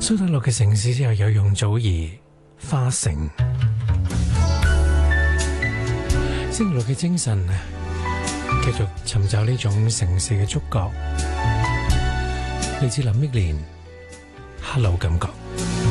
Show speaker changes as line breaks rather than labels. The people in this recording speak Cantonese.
蘇打綠嘅城市之後有容祖兒花城，星期六嘅精神繼續尋找呢種城市嘅觸覺，嚟自林憶蓮 Hello 感覺。